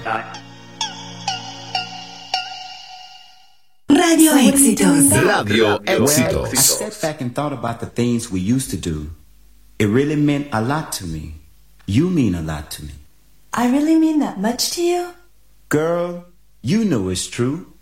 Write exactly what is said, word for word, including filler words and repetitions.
Radio Éxitos. Radio Éxitos. I sat back and thought about the things we used to do. It really meant a lot to me. You mean a lot to me. I really mean that much to you? Girl, you know it's true.